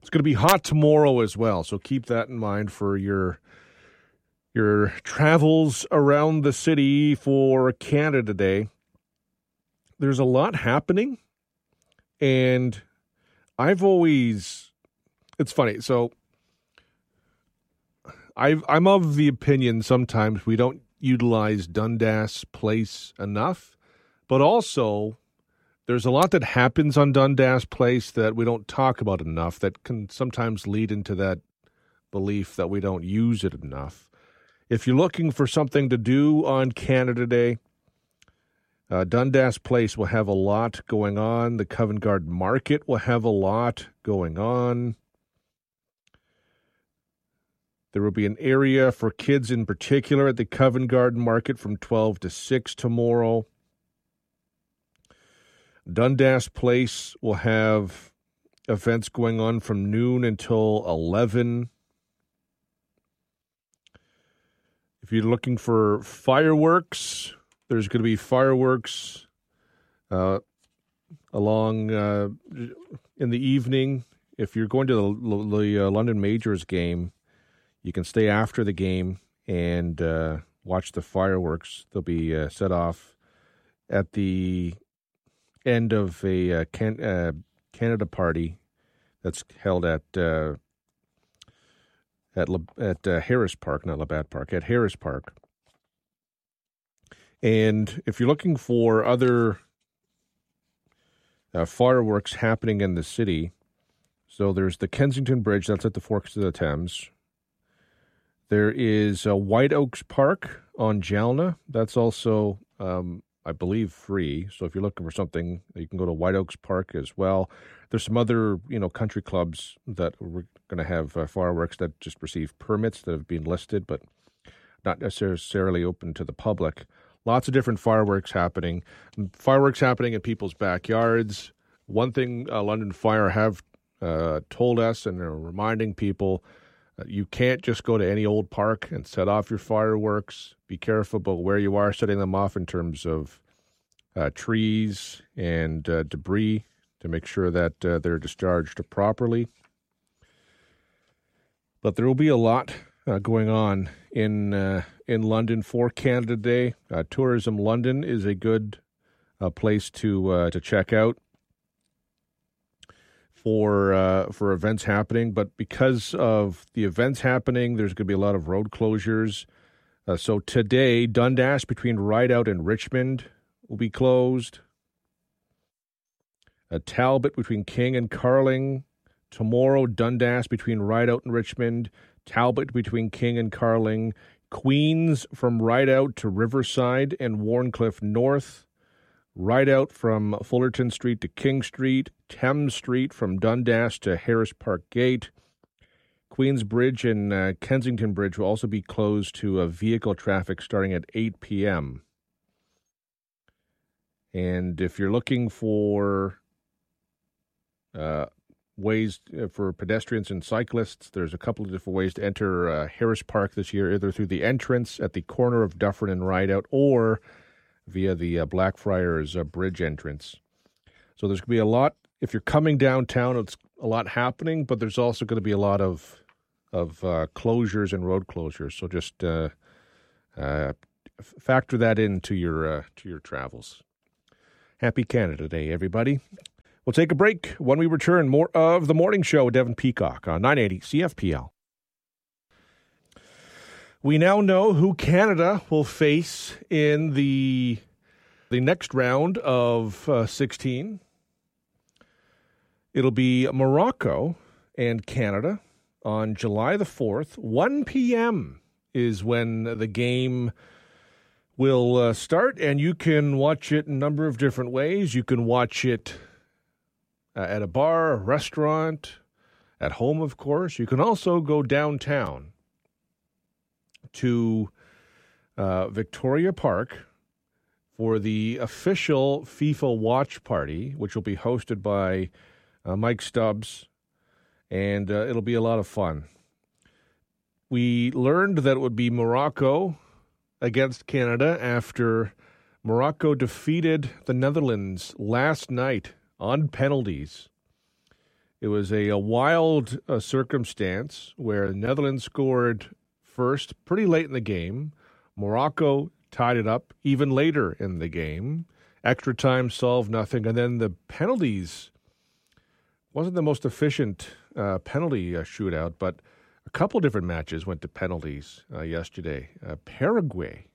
It's going to be hot tomorrow as well, so keep that in mind for your travels around the city for Canada Day. There's a lot happening, and it's funny. So I'm of the opinion sometimes we don't utilize Dundas Place enough, but also there's a lot that happens on Dundas Place that we don't talk about enough that can sometimes lead into that belief that we don't use it enough. If you're looking for something to do on Canada Day, Dundas Place will have a lot going on. The Covent Garden Market will have a lot going on. There will be an area for kids in particular at the Covent Garden Market from 12 to 6 tomorrow. Dundas Place will have events going on from noon until 11. If you're looking for fireworks, there's going to be fireworks along in the evening. If you're going to the London Majors game, you can stay after the game and watch the fireworks. They'll be set off at the end of a Canada party that's held at Harris Park, not Labatt Park, at Harris Park. And if you're looking for other fireworks happening in the city, so there's the Kensington Bridge, that's at the Forks of the Thames. There is White Oaks Park on Jalna. That's also, I believe, free. So if you're looking for something, you can go to White Oaks Park as well. There's some other, country clubs that we're going to have fireworks that just receive permits that have been listed, but not necessarily open to the public. Lots of different fireworks happening. Fireworks happening in people's backyards. One thing London Fire have told us and are reminding people, you can't just go to any old park and set off your fireworks. Be careful about where you are setting them off in terms of trees and debris to make sure that they're discharged properly. But there will be a lot going on in London for Canada Day. Tourism London is a good place to check out for events happening. But because of the events happening, there's going to be a lot of road closures. So today, Dundas between Rideout and Richmond will be closed. Talbot between King and Carling. Tomorrow, Dundas between Rideout and Richmond. Talbot between King and Carling. Queens from Rideout to Riverside and Wharncliffe North. Rideout from Fullerton Street to King Street. Thames Street from Dundas to Harris Park Gate. Queens Bridge and Kensington Bridge will also be closed to vehicle traffic starting at 8 p.m. And if you're looking for ways for pedestrians and cyclists, there's a couple of different ways to enter Harris Park this year, either through the entrance at the corner of Dufferin and Rideout or via the Blackfriars Bridge entrance. So there's going to be a lot. If you're coming downtown, it's a lot happening, but there's also going to be a lot of closures and road closures. So just factor that into your travels. Happy Canada Day, everybody. We'll take a break. When we return, more of The Morning Show with Devin Peacock on 980 CFPL. We now know who Canada will face in the next round of 16. It'll be Morocco and Canada on July the 4th. 1 p.m. is when the game will start, and you can watch it in a number of different ways. You can watch it at a bar, a restaurant, at home, of course. You can also go downtown to Victoria Park for the official FIFA watch party, which will be hosted by Mike Stubbs, and it'll be a lot of fun. We learned that it would be Morocco against Canada after Morocco defeated the Netherlands last night on penalties It was a wild circumstance where the Netherlands scored first pretty late in the game. Morocco tied it up even later in the game. Extra time solved nothing. And then the penalties wasn't the most efficient penalty shootout, but a couple different matches went to penalties yesterday. Paraguay,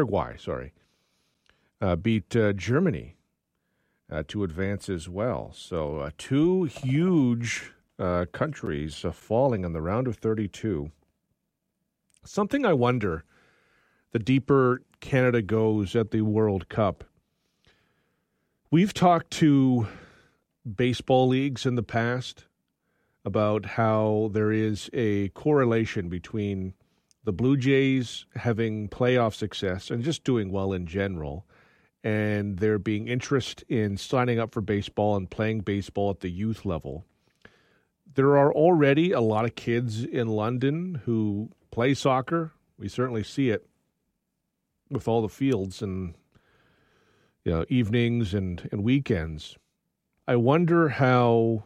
beat Germany to advance as well. So two huge countries falling in the round of 32. Something I wonder, the deeper Canada goes at the World Cup. We've talked to baseball leagues in the past about how there is a correlation between the Blue Jays having playoff success and just doing well in general, and there being interest in signing up for baseball and playing baseball at the youth level. There are already a lot of kids in London who play soccer. We certainly see it with all the fields and evenings and weekends. I wonder how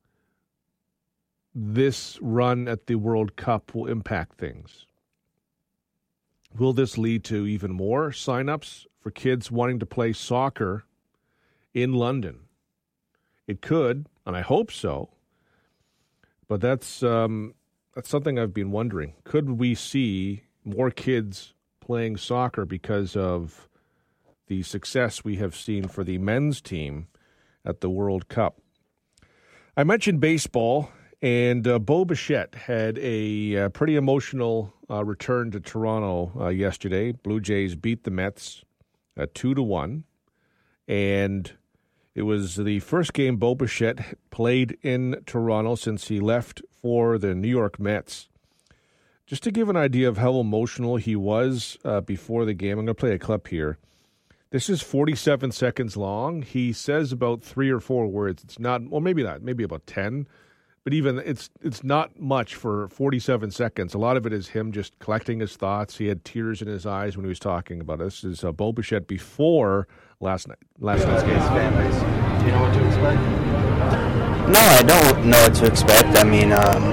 this run at the World Cup will impact things. Will this lead to even more signups for kids wanting to play soccer in London? It could, and I hope so. But that's something I've been wondering. Could we see more kids playing soccer because of the success we have seen for the men's team at the World Cup? I mentioned baseball, and Bo Bichette had a pretty emotional return to Toronto yesterday. Blue Jays beat the Mets 2-1, and it was the first game Bo Bichette played in Toronto since he left for the New York Mets. Just to give an idea of how emotional he was before the game, I'm going to play a clip here. This is 47 seconds long. He says about 3 or 4 words. It's not, well, maybe not, maybe about 10. But even it's not much for 47 seconds. A lot of it is him just collecting his thoughts. He had tears in his eyes when he was talking about this. This is Bo Bichette before last night's game. Do you know what to expect? No, I don't know what to expect. I mean,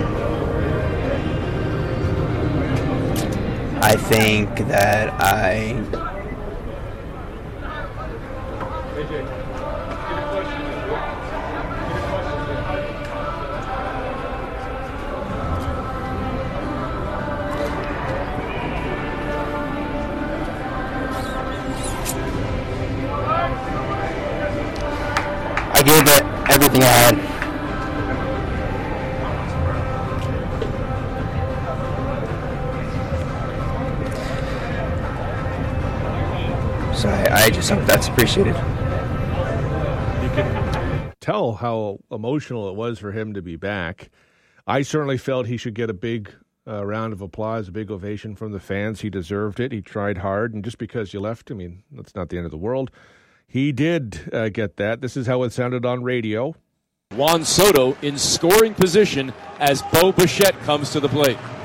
I think that I gave it everything I had. So I just hope that's appreciated. You can tell how emotional it was for him to be back. I certainly felt he should get a big round of applause, a big ovation from the fans. He deserved it. He tried hard, and just because you left, I mean, that's not the end of the world. He did get that. This is how it sounded on radio. Juan Soto in scoring position as Bo Bichette comes to the plate.